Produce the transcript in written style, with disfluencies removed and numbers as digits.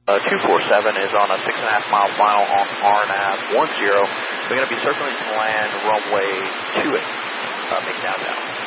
247 is on a 6.5 mile final on RNAV 10. We're going to be circling to land runway 28, making downtown.